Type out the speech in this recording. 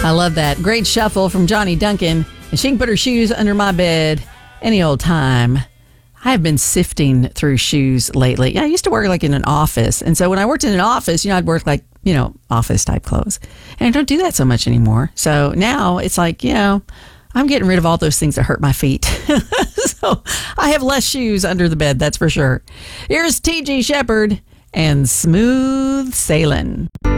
I love that. Great shuffle from Johnny Duncan. And she can put her shoes under my bed any old time. I have been sifting through shoes lately. I used to work like in an office. And so when I worked in an office, I'd work like, office type clothes. And I don't do that so much anymore. So now it's like, I'm getting rid of all those things that hurt my feet. So I have less shoes under the bed, that's for sure. Here's T.G. Shepherd and Smooth Sailing.